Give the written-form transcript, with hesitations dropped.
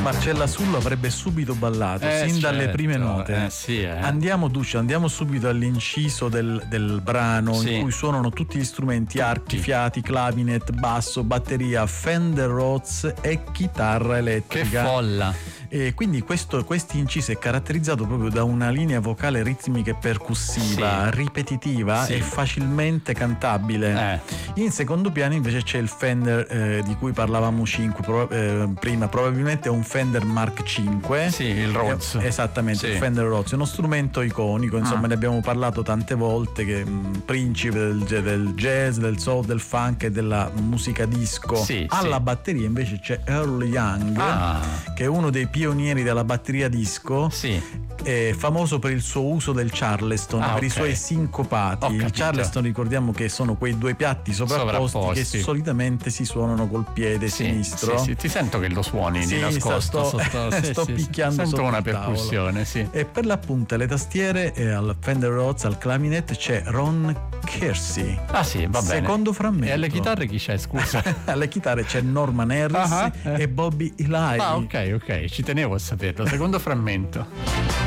Marcella Sullo avrebbe subito ballato sin dalle prime note. Andiamo subito all'inciso del brano, in cui suonano tutti gli strumenti: archi, fiati, clavinet, basso, batteria, Fender Rhodes e chitarra elettrica. Che folla! E quindi questo inciso è caratterizzato proprio da una linea vocale ritmica e percussiva, ripetitiva e facilmente cantabile. In secondo piano invece c'è il Fender di cui parlavamo prima, probabilmente è un Fender Mark V. Sì, il Rhodes. Esattamente, il Fender Rhodes, è uno strumento iconico, insomma ne abbiamo parlato tante volte, che principe del jazz, del soul, del funk e della musica disco. Alla batteria invece c'è Earl Young, che è uno dei pionieri della batteria disco, è famoso per il suo uso del Charleston, per i suoi sincopati. Il Charleston, ricordiamo che sono quei due piatti sovrapposti che solitamente si suonano col piede sinistro. Ti sento che lo suoni di nascosto. Sto picchiando sento sotto una il percussione. E per l'appunto alle tastiere e al Fender Rhodes, al clavinet, c'è Ron Kersey. Va bene. Secondo frammento. E alle chitarre chi c'è, scusa? Alle chitarre c'è Norman Harris e Bobby Eli. Ok, ci tenevo a saperlo. Secondo frammento.